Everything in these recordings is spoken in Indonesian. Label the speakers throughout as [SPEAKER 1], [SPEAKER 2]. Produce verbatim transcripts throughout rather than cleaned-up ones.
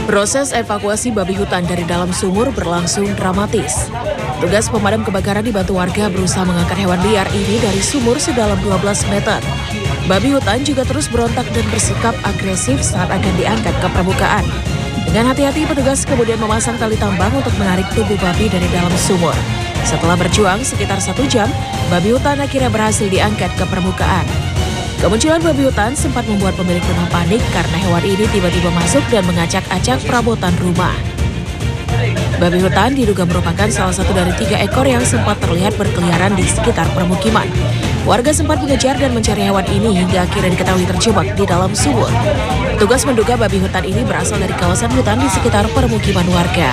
[SPEAKER 1] Proses evakuasi babi hutan dari dalam sumur berlangsung dramatis. Tugas pemadam kebakaran dibantu warga berusaha mengangkat hewan liar ini dari sumur sedalam dua belas meter. Babi hutan juga terus berontak dan bersikap agresif saat akan diangkat ke permukaan. Dengan hati-hati, petugas kemudian memasang tali tambang untuk menarik tubuh babi dari dalam sumur. Setelah berjuang sekitar satu jam, babi hutan akhirnya berhasil diangkat ke permukaan. Kemunculan babi hutan sempat membuat pemilik rumah panik karena hewan ini tiba-tiba masuk dan mengacak-acak perabotan rumah. Babi hutan diduga merupakan salah satu dari tiga ekor yang sempat terlihat berkeliaran di sekitar permukiman. Warga sempat mengejar dan mencari hewan ini hingga akhirnya diketahui terjebak di dalam sumur. Petugas menduga babi hutan ini berasal dari kawasan hutan di sekitar permukiman warga.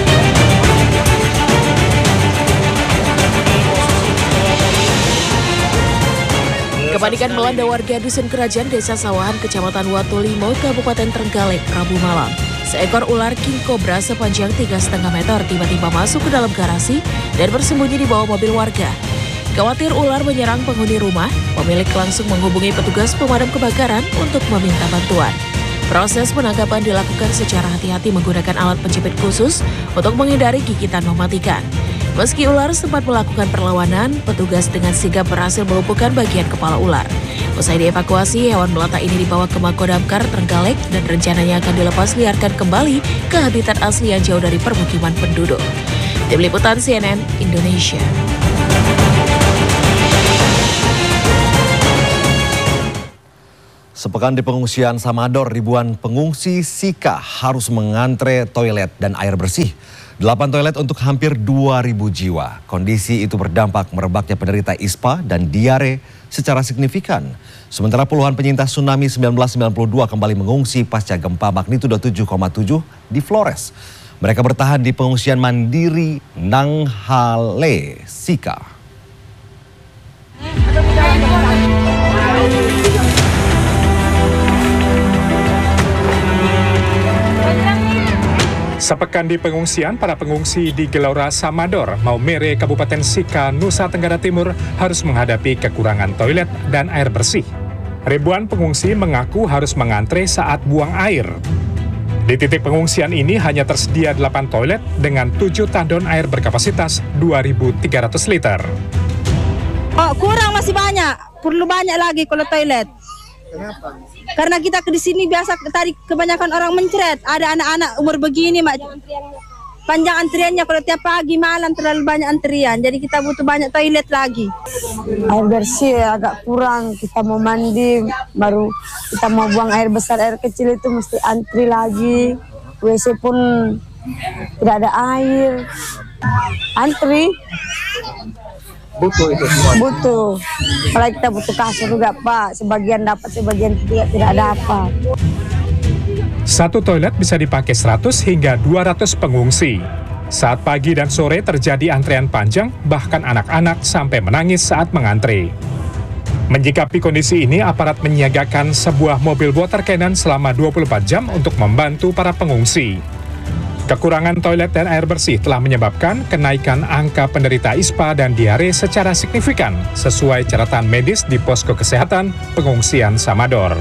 [SPEAKER 1] Kepanikan melanda warga Dusun Kerajaan, Desa Sawahan, Kecamatan Watulimo, Kabupaten Trenggalek, Rabu malam. Seekor ular king cobra sepanjang tiga koma lima meter tiba-tiba masuk ke dalam garasi dan bersembunyi di bawah mobil warga. Khawatir ular menyerang penghuni rumah, pemilik langsung menghubungi petugas pemadam kebakaran untuk meminta bantuan. Proses penangkapan dilakukan secara hati-hati menggunakan alat penjepit khusus untuk menghindari gigitan mematikan. Meski ular sempat melakukan perlawanan, petugas dengan sigap berhasil melumpuhkan bagian kepala ular. Usai dievakuasi, hewan melata ini dibawa ke Makodamkar Trenggalek dan rencananya akan dilepas liarkan kembali ke habitat asli yang jauh dari permukiman penduduk. Tim Liputan C N N Indonesia.
[SPEAKER 2] Sepekan di pengungsian Samador, ribuan pengungsi Sika harus mengantre toilet dan air bersih. Delapan toilet untuk hampir dua ribu jiwa. Kondisi itu berdampak merebaknya penderita ispa dan diare secara signifikan. Sementara puluhan penyintas tsunami seribu sembilan ratus sembilan puluh dua kembali mengungsi pasca gempa magnitudo tujuh koma tujuh di Flores. Mereka bertahan di pengungsian mandiri Nanghale, Sika.
[SPEAKER 3] Sepekan di pengungsian, para pengungsi di Gelora Samador, Maumere, Kabupaten Sika, Nusa Tenggara Timur harus menghadapi kekurangan toilet dan air bersih. Ribuan pengungsi mengaku harus mengantre saat buang air. Di titik pengungsian ini hanya tersedia delapan toilet dengan tujuh tandon air berkapasitas dua ribu tiga ratus liter.
[SPEAKER 4] Oh, kurang masih banyak, perlu banyak lagi kalau toilet.
[SPEAKER 5] Kenapa?
[SPEAKER 4] Karena kita di sini biasa tadi kebanyakan orang mencret. Ada anak-anak umur begini, Mak. Panjang antriannya kalau tiap pagi malam terlalu banyak antrian. Jadi kita butuh banyak toilet lagi.
[SPEAKER 6] Air bersih agak kurang. Kita mau mandi, baru kita mau buang air besar, air kecil itu mesti antri lagi. W C pun tidak ada air. Antri.
[SPEAKER 5] Butuh itu semua.
[SPEAKER 6] Butuh. Kalau kita butuh kasur juga, Pak. Sebagian dapat, sebagian tidak, tidak dapat.
[SPEAKER 3] Satu toilet bisa dipakai seratus hingga dua ratus pengungsi. Saat pagi dan sore terjadi antrean panjang, bahkan anak-anak sampai menangis saat mengantre. Menyikapi kondisi ini, aparat menyiagakan sebuah mobil water cannon selama dua puluh empat jam untuk membantu para pengungsi. Kekurangan toilet dan air bersih telah menyebabkan kenaikan angka penderita ispa dan diare secara signifikan sesuai catatan medis di posko kesehatan pengungsian Samador.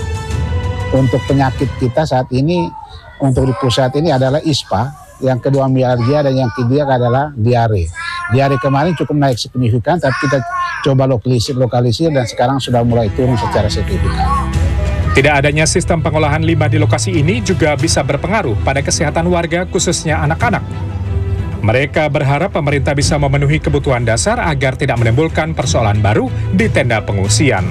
[SPEAKER 5] Untuk penyakit kita saat ini, untuk di pusat ini adalah ispa, yang kedua mialgia dan yang ketiga adalah diare. Diare kemarin cukup naik signifikan, tapi kita coba lokalisir, lokalisir dan sekarang sudah mulai turun secara signifikan.
[SPEAKER 3] Tidak adanya sistem pengolahan limbah di lokasi ini juga bisa berpengaruh pada kesehatan warga, khususnya anak-anak. Mereka berharap pemerintah bisa memenuhi kebutuhan dasar agar tidak menimbulkan persoalan baru di tenda pengungsian.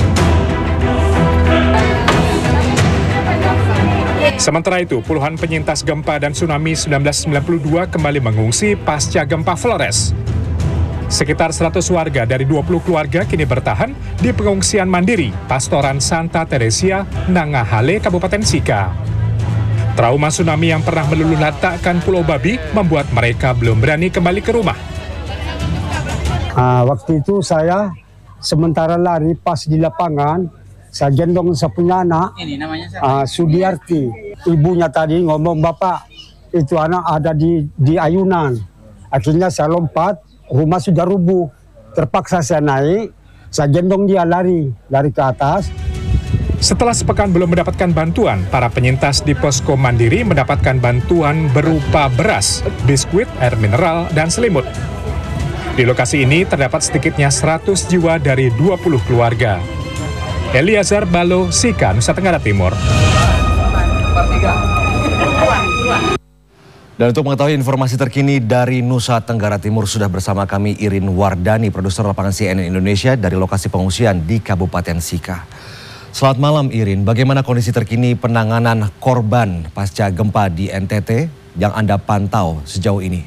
[SPEAKER 3] Sementara itu, puluhan penyintas gempa dan tsunami seribu sembilan ratus sembilan puluh dua kembali mengungsi pasca gempa Flores. Sekitar seratus warga dari dua puluh keluarga kini bertahan di pengungsian mandiri Pastoran Santa Teresia, Nanghale, Kabupaten Sika. Trauma tsunami yang pernah meluluh-lantakkan Pulau Babi membuat mereka belum berani kembali ke rumah.
[SPEAKER 7] Uh, waktu itu saya sementara lari pas di lapangan, saya gendong saya punya anak, ini namanya uh, Sudiarti. Ibunya tadi ngomong, Bapak itu anak ada di, di ayunan. Akhirnya saya lompat, rumah sudah rubuh. Terpaksa saya naik, saya gendong dia lari, lari ke atas.
[SPEAKER 3] Setelah sepekan belum mendapatkan bantuan, para penyintas di posko Mandiri mendapatkan bantuan berupa beras, biskuit, air mineral, dan selimut. Di lokasi ini terdapat sedikitnya seratus jiwa dari dua puluh keluarga. Eliazar Balo, Sika, Nusa Tenggara Timur.
[SPEAKER 2] Dan untuk mengetahui informasi terkini dari Nusa Tenggara Timur sudah bersama kami Irin Wardani, produser lapangan C N N Indonesia dari lokasi pengungsian di Kabupaten Sika. Selamat malam Irin, bagaimana kondisi terkini penanganan korban pasca gempa di N T T yang Anda pantau sejauh ini?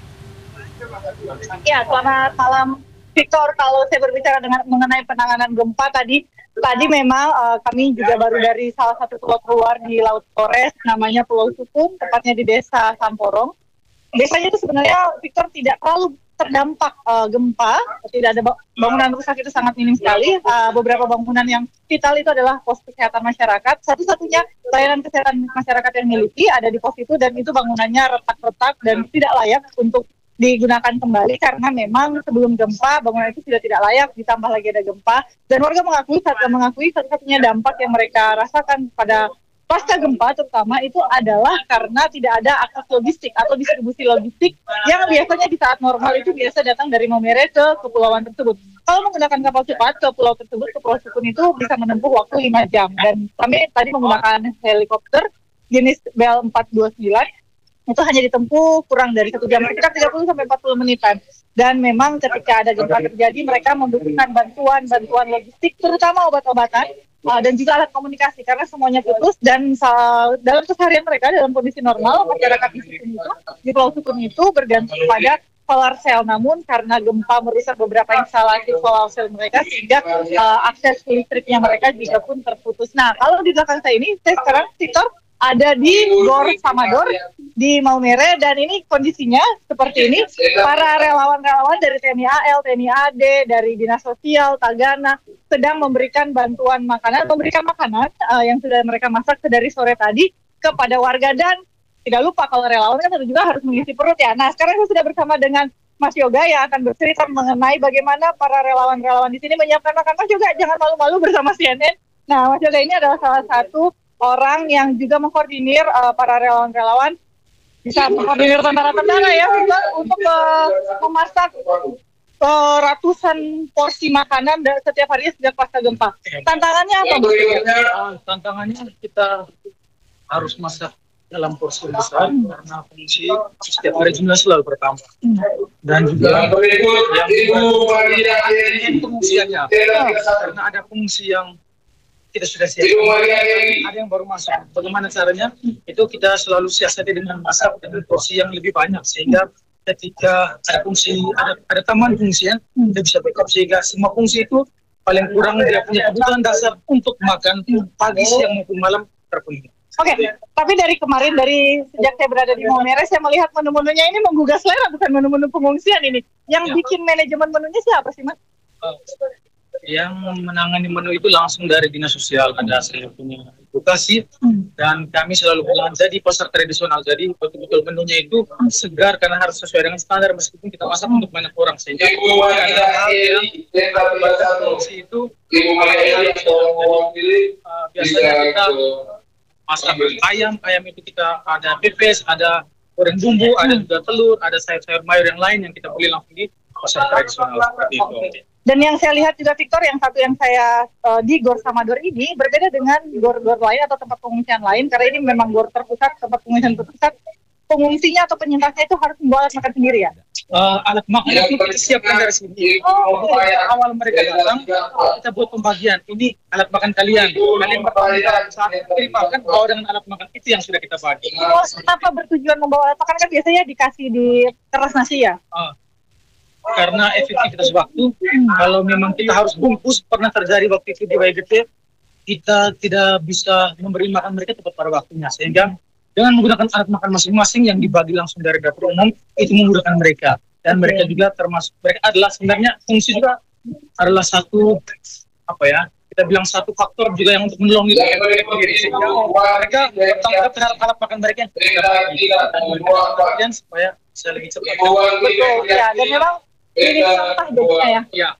[SPEAKER 8] Ya, selamat malam Victor. Kalau saya berbicara dengan mengenai penanganan gempa tadi, tadi memang uh, kami juga baru dari salah satu pulau keluar di Laut Flores, namanya Pulau Sukun, tepatnya di Desa Samporong. Desanya itu sebenarnya Victor tidak terlalu terdampak uh, gempa, tidak ada bangunan rusak, itu sangat minim sekali. Uh, beberapa bangunan yang vital itu adalah pos kesehatan masyarakat. Satu-satunya layanan kesehatan masyarakat yang miliki ada di pos itu, dan itu bangunannya retak-retak dan tidak layak untuk digunakan kembali karena memang sebelum gempa bangunan itu sudah tidak layak, ditambah lagi ada gempa, dan warga mengakui mengakui satu-satunya dampak yang mereka rasakan pada pasca gempa terutama itu adalah karena tidak ada akses logistik atau distribusi logistik yang biasanya di saat normal itu biasa datang dari Maumere ke kepulauan tersebut. Kalau menggunakan kapal cepat ke pulau tersebut, ke Pulau Sukun itu bisa menempuh waktu lima jam, dan kami tadi menggunakan helikopter jenis Bell empat dua sembilan itu hanya ditempuh kurang dari satu jam, sekitar tiga puluh sampai empat puluh menitan. Dan memang ketika ada gempa terjadi, mereka membutuhkan bantuan-bantuan logistik, terutama obat-obatan, Uh, dan juga alat komunikasi karena semuanya putus, dan uh, dalam keseharian mereka dalam kondisi normal masyarakat di Sukun itu, di Pulau Sukun itu bergantung pada solar cell, namun karena gempa merusak beberapa instalasi solar cell mereka sehingga uh, akses listriknya mereka juga pun terputus. Nah, kalau di belakang saya ini saya sekarang Victor ada di Gor Samador di Maumere, dan ini kondisinya seperti ini. Para relawan-relawan dari T N I A L, T N I A D, dari Dinas Sosial, Tagana sedang memberikan bantuan makanan, memberikan makanan uh, yang sudah mereka masak dari sore tadi kepada warga. Dan tidak lupa kalau relawan kan tentu juga harus mengisi perut ya. Nah, sekarang saya sudah bersama dengan Mas Yoga yang akan bercerita mengenai bagaimana para relawan-relawan di sini menyiapkan makan. Mas Yoga, jangan malu-malu bersama C N N. Nah, Mas Yoga ini adalah salah satu orang yang juga mengkoordinir uh, para relawan-relawan, bisa mengkoordinir tentara-tentara ya untuk uh, memasak uh, ratusan porsi makanan setiap hari sejak pasca gempa. Tantangannya apa?
[SPEAKER 9] Uh, tantangannya kita harus masak dalam porsi besar hmm. karena fungsi setiap hari jumlah selalu bertambah. Hmm. Dan juga yang pengungsiannya, karena ada fungsi yang kita sudah siap, ada yang baru masuk. Bagaimana caranya? Itu kita selalu siasati dengan masak dengan porsi yang lebih banyak, sehingga ketika ada fungsi, ada, ada tambahan fungsi ya, kita bisa backup, sehingga semua fungsi itu paling kurang dia punya kebutuhan dasar untuk makan pagi, siang maupun malam terpenuhi.
[SPEAKER 8] Oke, okay. Tapi dari kemarin, dari sejak saya berada di Maumere, saya melihat menu-menunya ini menggugah selera, bukan menu-menu pengungsian ini. Yang ya. Bikin manajemen menunya siapa sih, Mas?
[SPEAKER 9] Uh, yang menangani menu itu langsung dari Dinas Sosial, ada saya punya edukasi, hmm. dan kami selalu belanja di pasar tradisional, jadi betul-betul menunya itu segar karena harus sesuai dengan standar meskipun kita masak hmm. untuk banyak orang, sehingga ada hal yang fungsi itu uh, biasanya kita masak ayam, ayam itu kita ada pepes, ada goreng bumbu, ada juga telur, ada sayur-sayur mayur yang lain yang kita beli langsung di pasar tradisional seperti itu.
[SPEAKER 8] Okay. Dan yang saya lihat juga Victor, yang satu yang saya uh, di Gor Samador ini berbeda dengan gor-gor lain atau tempat pengungsian lain, karena ini memang gor terpusat, tempat pengungsian terpusat. Pengungsinya atau penyintasnya itu harus membawa alat makan sendiri ya?
[SPEAKER 9] Uh, alat makan itu kita siapkan dari sini. Oh, okay. Awal mereka datang, kita buat pembagian. Ini alat makan kalian. Kalian bertanggung saat terima kan bawa dengan alat makan itu yang sudah kita bagi.
[SPEAKER 8] Oh, kenapa bertujuan membawa alat makan? Kan biasanya dikasih di keras nasi ya?
[SPEAKER 9] Uh. Karena efektivitas waktu, hmm. kalau memang kita harus bungkus, pernah terjadi waktu itu di W G T, kita tidak bisa memberi makan mereka tepat pada waktunya, sehingga dengan menggunakan alat makan masing-masing yang dibagi langsung dari dapur umum, itu memudahkan mereka. Dan mereka juga termasuk, mereka adalah sebenarnya fungsi juga adalah satu, apa ya, kita bilang satu faktor juga yang untuk menolong itu. Sehingga mereka bertanggung terhadap alat makan mereka yang dan supaya bisa lebih cepat.
[SPEAKER 8] Betul, ya, dan memang ini sampah jadinya ya.
[SPEAKER 9] Ya.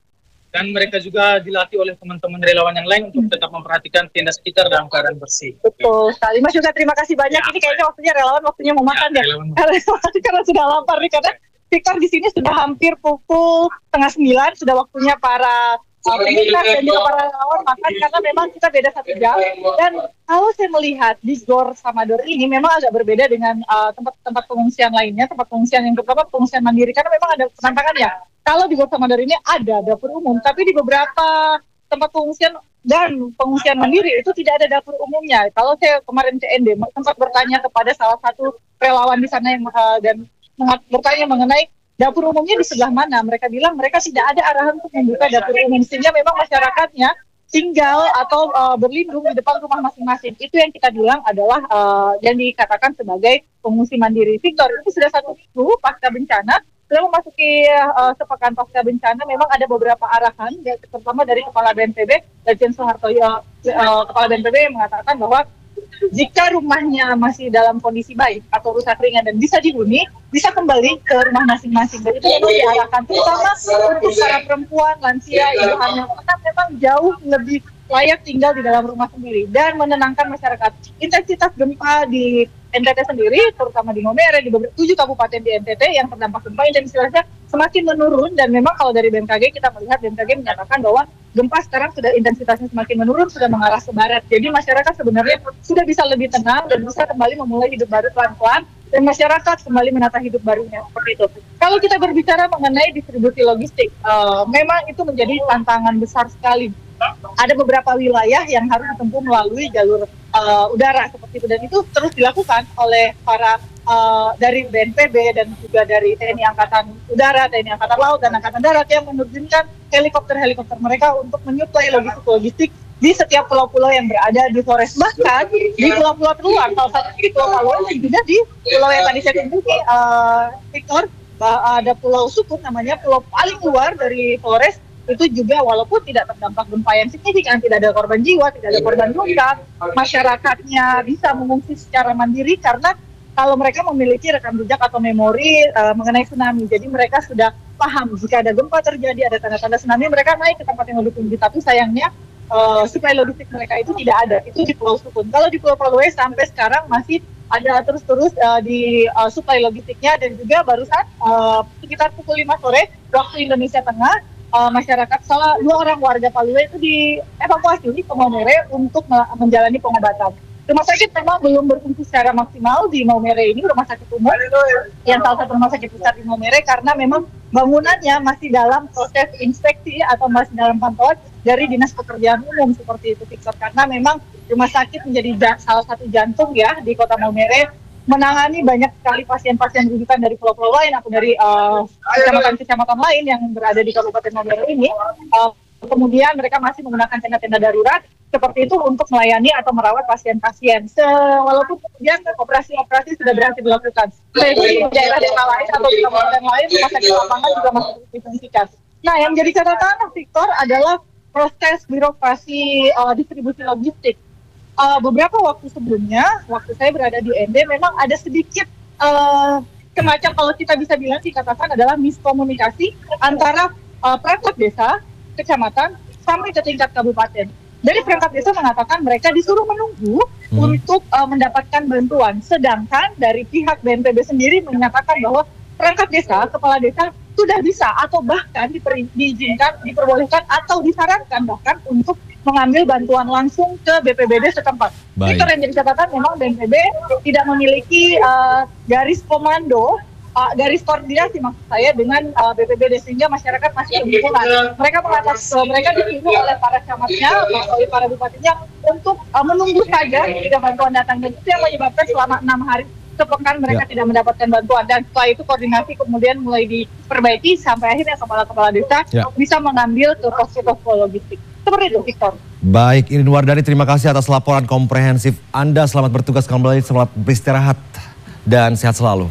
[SPEAKER 9] Dan mereka juga dilatih oleh teman-teman relawan yang lain untuk tetap memperhatikan tenda sekitar dalam keadaan bersih.
[SPEAKER 8] Betul sekali. Mas juga terima kasih banyak. Ya. Ini kayaknya waktunya relawan waktunya mau makan ya. ya. Karena, karena sudah lapar nih. Karena Victor di sini sudah hampir pukul setengah sembilan. Sudah waktunya para uh, penyintas dan juga para relawan makan. Karena memang kita beda satu jam. Dan kalau saya melihat di Gor Samador ini memang agak berbeda dengan tempat-tempat uh, pengungsian lainnya. Tempat pengungsian yang beberapa pengungsian mandiri. Karena memang ada tantangannya. Kalau di Gor Samador ini ada dapur umum, tapi di beberapa tempat pengungsian dan pengungsian mandiri itu tidak ada dapur umumnya. Kalau saya kemarin C N D sempat bertanya kepada salah satu relawan di sana yang uh, dan bertanya mengenai dapur umumnya di sebelah mana, mereka bilang mereka tidak ada arahan untuk membuka dapur umum, sehingga memang masyarakatnya tinggal atau uh, berlindung di depan rumah masing-masing. Itu yang kita bilang adalah uh, yang dikatakan sebagai pengungsi mandiri. Victor, itu sudah satu minggu pasca bencana. Setelah memasuki uh, sepekan pasca bencana, memang ada beberapa arahan, ya, terutama dari Kepala B N P B, Lejen Soeharto, uh, uh, Kepala B N P B yang mengatakan bahwa jika rumahnya masih dalam kondisi baik atau rusak ringan dan bisa dihuni, bisa kembali ke rumah masing-masing. Dan itu memang diarahkan, terutama untuk para perempuan, lansia, ibu hamil, karena memang jauh lebih layak tinggal di dalam rumah sendiri dan menenangkan masyarakat. Intensitas gempa di N T T sendiri, terutama di Maumere, di beberapa tujuh kabupaten di N T T yang terdampak gempa, intensitasnya semakin menurun. Dan memang kalau dari B M K G kita melihat, B M K G menyatakan bahwa gempa sekarang sudah intensitasnya semakin menurun, sudah mengarah ke barat. Jadi masyarakat sebenarnya sudah bisa lebih tenang dan bisa kembali memulai hidup baru pelan-pelan, dan masyarakat kembali menata hidup barunya, seperti itu. Kalau kita berbicara mengenai distribusi logistik, uh, memang itu menjadi tantangan besar sekali. Ada beberapa wilayah yang harus ditempuh melalui jalur uh, udara seperti itu, dan itu terus dilakukan oleh para uh, dari B N P B dan juga dari T N I Angkatan Udara, T N I Angkatan Laut, dan Angkatan Darat yang menerjunkan helikopter-helikopter mereka untuk menyuplai logistik-logistik di setiap pulau-pulau yang berada di Flores. Bahkan di pulau-pulau terluar, salah satu di Pulau Paluan dan juga di pulau yang tadi saya tunjuki, uh, Victor, ada Pulau Sukun namanya, pulau paling luar dari Flores. Itu juga walaupun tidak terdampak gempa yang signifikan, tidak ada korban jiwa, tidak ada korban luka, masyarakatnya bisa mengungsi secara mandiri karena kalau mereka memiliki rekam jejak atau memori uh, mengenai tsunami. Jadi mereka sudah paham jika ada gempa terjadi, ada tanda-tanda tsunami, mereka naik ke tempat yang lebih tinggi. Tapi sayangnya uh, suplai logistik mereka itu tidak ada. Itu di Pulau Sukun. Kalau di Pulau Paluwe sampai sekarang masih ada terus-terus uh, di uh, suplai logistiknya, dan juga barusan uh, sekitar pukul lima sore waktu Indonesia Tengah, Uh, masyarakat salah dua orang warga Paluwe itu dievakuasi ke Maumere untuk menjalani pengobatan. Rumah sakit memang belum berfungsi secara maksimal di Maumere ini, rumah sakit umum yang salah satu rumah sakit besar di Maumere, karena memang bangunannya masih dalam proses inspeksi atau masih dalam pantauan dari Dinas Pekerjaan Umum, seperti itu, Victor. Karena memang rumah sakit menjadi salah satu jantung ya di Kota Maumere, menangani banyak sekali pasien-pasien rujukan dari pulau-pulau lain atau dari uh, kecamatan-kecamatan lain yang berada di Kabupaten Maumere ini. Uh, kemudian mereka masih menggunakan tenda-tenda darurat seperti itu untuk melayani atau merawat pasien-pasien. Walaupun kemudian operasi-operasi sudah berhasil dilakukan. Di daerah-daerah lain atau di kabupaten lain, rumah sakit lapangan juga masih difungsikan. Nah, yang jadi catatan, Victor, adalah proses birokrasi uh, distribusi logistik. Uh, beberapa waktu sebelumnya, waktu saya berada di N D, memang ada sedikit uh, semacam, kalau kita bisa bilang dikatakan adalah miskomunikasi antara uh, perangkat desa, kecamatan, sampai ke tingkat kabupaten. Dari perangkat desa mengatakan mereka disuruh menunggu hmm. untuk uh, mendapatkan bantuan, sedangkan dari pihak B N P B sendiri menyatakan bahwa perangkat desa, kepala desa sudah bisa atau bahkan diper, diizinkan, diperbolehkan atau disarankan bahkan untuk mengambil bantuan langsung ke B P B D setempat. Itu yang jadi catatan, memang B N P B tidak memiliki uh, garis komando, uh, garis koordinasi maksud saya dengan uh, B P B D, sehingga masyarakat masih kebingungan. Mereka mengatakan uh, mereka disuruh oleh para camatnya, oleh para bupatinya untuk uh, menunggu saja jika bantuan datang, dan itu yang menyebabkan selama enam hari sepekan mereka ya. tidak mendapatkan bantuan, dan setelah itu koordinasi kemudian mulai diperbaiki sampai akhirnya kepala-kepala desa ya. bisa mengambil ke posko-posko logistik. Seperti itu, Victor.
[SPEAKER 2] Baik, Irin Wardani, terima kasih atas laporan komprehensif Anda. Selamat bertugas kembali, selamat beristirahat, dan sehat selalu.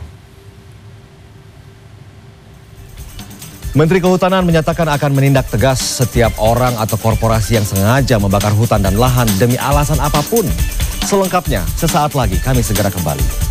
[SPEAKER 2] Menteri Kehutanan menyatakan akan menindak tegas setiap orang atau korporasi yang sengaja membakar hutan dan lahan demi alasan apapun. Selengkapnya, sesaat lagi kami segera kembali.